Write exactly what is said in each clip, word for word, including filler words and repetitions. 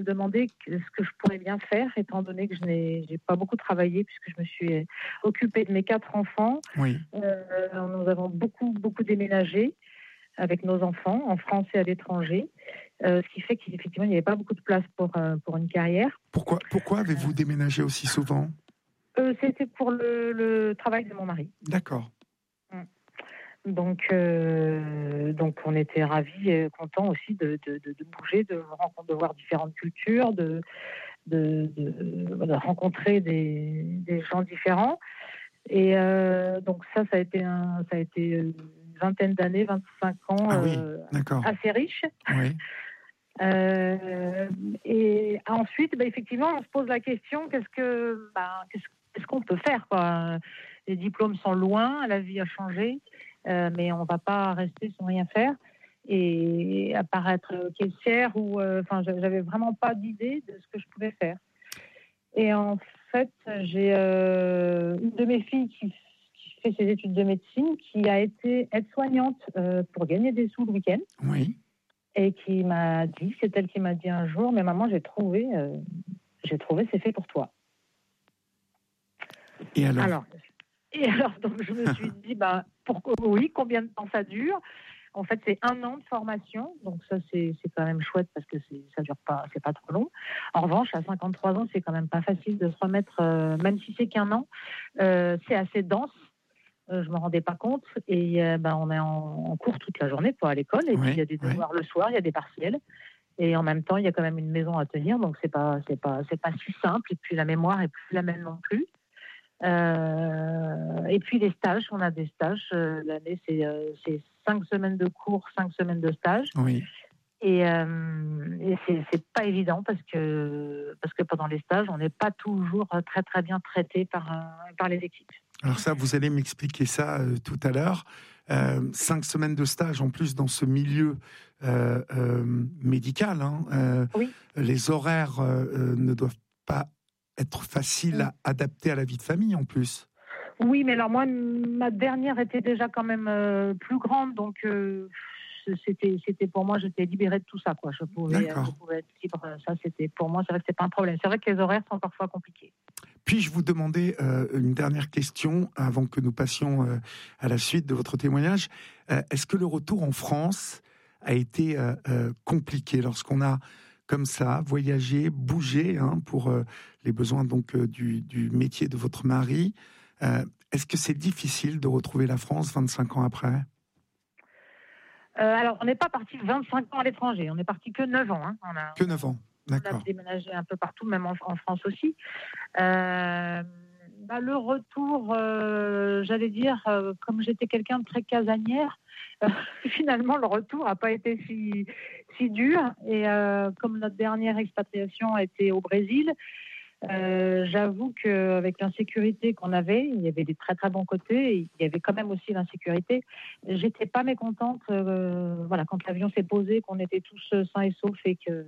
me demandé ce que je pourrais bien faire, étant donné que je n'ai j'ai pas beaucoup travaillé, puisque je me suis occupée de mes quatre enfants. Oui. Euh, nous avons beaucoup, beaucoup déménagé avec nos enfants, en France et à l'étranger, euh, ce qui fait qu'effectivement, il n'y avait pas beaucoup de place pour, euh, pour une carrière. Pourquoi, pourquoi avez-vous déménagé aussi souvent ? euh, C'était pour le, le travail de mon mari. D'accord. Donc, euh, donc on était ravis et contents aussi de, de, de, de bouger, de, rencontrer, de voir différentes cultures, de, de, de, de rencontrer des, des gens différents. Et euh, donc ça, ça a été, un, ça a été une vingtaine d'années, vingt-cinq ans, ah oui, euh, d'accord. assez riche. Oui. Euh, et ensuite, bah, effectivement, on se pose la question, qu'est-ce que, bah, qu'est-ce, qu'est-ce qu'on peut faire, quoi ? Les diplômes sont loin, la vie a changé, euh, mais on ne va pas rester sans rien faire. Et apparaître caissière, ou, enfin, euh, j'avais vraiment pas d'idée de ce que je pouvais faire. Et en fait, j'ai euh, une de mes filles qui, qui fait ses études de médecine, qui a été aide-soignante euh, pour gagner des sous le week-end. Oui. Et qui m'a dit, c'est elle qui m'a dit un jour, mais maman, j'ai trouvé, euh, j'ai trouvé, c'est fait pour toi. Et alors, alors Et alors, donc, je me suis dit, bah, pourquoi, oui, combien de temps ça dure ? En fait, c'est un an de formation, donc ça, c'est, c'est quand même chouette parce que c'est, ça dure pas, c'est pas trop long. En revanche, à cinquante-trois ans, c'est quand même pas facile de se remettre, euh, même si c'est qu'un an, euh, c'est assez dense. Euh, je me rendais pas compte, et euh, ben, on est en, en cours toute la journée pour à l'école, et oui, puis il y a des devoirs oui. le soir, il y a des partiels, et en même temps, il y a quand même une maison à tenir, donc c'est pas, c'est pas, c'est pas si simple, et puis la mémoire est plus la même non plus. Euh, et puis les stages, on a des stages. Euh, l'année, c'est, euh, c'est cinq semaines de cours, cinq semaines de stage. Oui. Et, euh, et c'est, c'est pas évident parce que parce que pendant les stages, on n'est pas toujours très très bien traité par euh, par les équipes. Alors ça, vous allez m'expliquer ça euh, tout à l'heure. Euh, cinq semaines de stage en plus dans ce milieu euh, euh, médical. Hein, euh, oui. Les horaires euh, ne doivent pas être faciles à adapter à la vie de famille en plus. Oui, mais alors moi, ma dernière était déjà quand même euh, plus grande, donc euh, c'était, c'était pour moi, j'étais libérée de tout ça, quoi. Je pouvais, je pouvais être libre. Ça, c'était pour moi, c'est vrai que c'est pas un problème. C'est vrai que les horaires sont parfois compliqués. Puis-je vous demander euh, une dernière question avant que nous passions euh, à la suite de votre témoignage. Euh, est-ce que le retour en France a été euh, euh, compliqué lorsqu'on a comme ça voyagé, bougé hein, pour euh, les besoins donc euh, du, du métier de votre mari? Euh, est-ce que c'est difficile de retrouver la France vingt-cinq ans après ? euh, Alors, on n'est pas parti vingt-cinq ans à l'étranger. On n'est parti que neuf ans. Hein. On a, que neuf ans, d'accord. On a déménagé un peu partout, même en, en France aussi. Euh, bah, le retour, euh, j'allais dire, euh, comme j'étais quelqu'un de très casanière, euh, finalement, le retour n'a pas été si, si dur. Et euh, comme notre dernière expatriation a été au Brésil, Euh, j'avoue qu'avec l'insécurité qu'on avait, il y avait des très très bons côtés, et il y avait quand même aussi l'insécurité. J'étais pas mécontente, euh, voilà, quand l'avion s'est posé, qu'on était tous sains et saufs, et que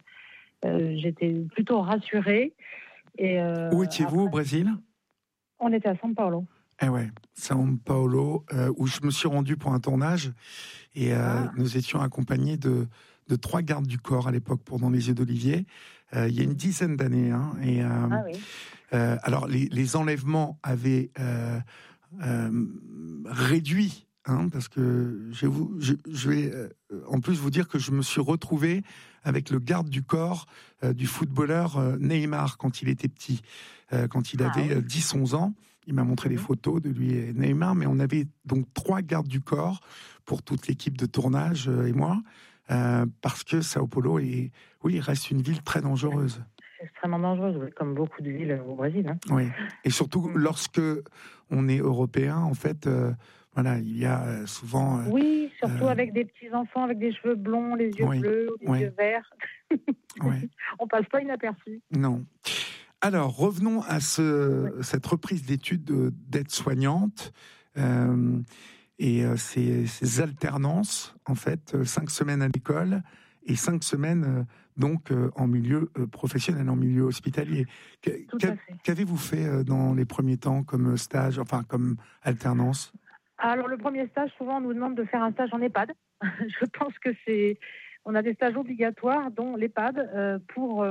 euh, j'étais plutôt rassurée. Et, euh, Où étiez-vous après, au Brésil ? On était à São Paulo. Eh ouais, São Paulo, euh, où je me suis rendu pour un tournage, et euh, ah. nous étions accompagnés de de trois gardes du corps à l'époque pour Dans les yeux d'Olivier, euh, il y a une dizaine d'années. Hein, et, euh, ah oui. euh, alors, les, les enlèvements avaient euh, euh, réduit, hein, parce que je, vous, je, je vais euh, en plus vous dire que je me suis retrouvé avec le garde du corps euh, du footballeur euh, Neymar quand il était petit, euh, quand il avait ah oui. dix onze ans. Il m'a montré mmh. des photos de lui et Neymar, mais on avait donc trois gardes du corps pour toute l'équipe de tournage euh, et moi. Euh, parce que Sao Paulo est, oui, reste une ville très dangereuse. C'est extrêmement dangereuse, oui, comme beaucoup de villes au Brésil. Hein. Oui, et surtout mmh. lorsque on est européen, en fait, euh, voilà, il y a souvent. Euh, oui, surtout euh, avec des petits enfants avec des cheveux blonds, les yeux oui, bleus, les oui. yeux verts. oui. On passe pas inaperçu. Non. Alors revenons à ce, oui. cette reprise d'études d'aide-soignante. Euh, Et euh, ces, ces alternances, en fait, euh, cinq semaines à l'école et cinq semaines euh, donc euh, en milieu euh, professionnel, en milieu hospitalier. Qu- qu'a, qu'avez-vous fait euh, dans les premiers temps comme stage, enfin comme alternance ? Alors le premier stage, souvent on nous demande de faire un stage en EHPAD. Je pense que c'est on a des stages obligatoires, dont l'EHPAD, euh, pour